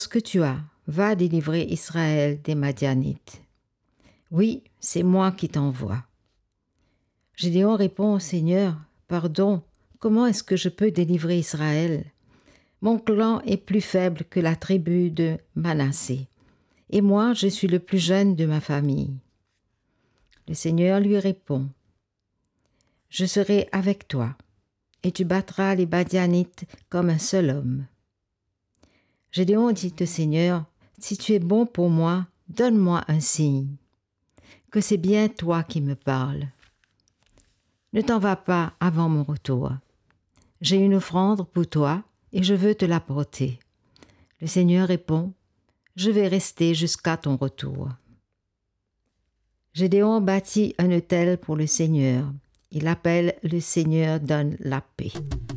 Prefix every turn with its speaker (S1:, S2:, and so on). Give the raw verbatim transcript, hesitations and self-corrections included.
S1: que tu as, va délivrer Israël des Madianites. Oui, c'est moi qui t'envoie. Gédéon répond au Seigneur, pardon, comment est-ce que je peux délivrer Israël? Mon clan est plus faible que la tribu de Manassé, et moi je suis le plus jeune de ma famille. Le Seigneur lui répond, je serai avec toi, et tu battras les Madianites comme un seul homme. Gédéon dit au Seigneur, si tu es bon pour moi, donne-moi un signe, que c'est bien toi qui me parles. Ne t'en vas pas avant mon retour. J'ai une offrande pour toi et je veux te l'apporter. Le Seigneur répond, je vais rester jusqu'à ton retour. Gédéon bâtit un autel pour le Seigneur. Il appelle le Seigneur donne la paix.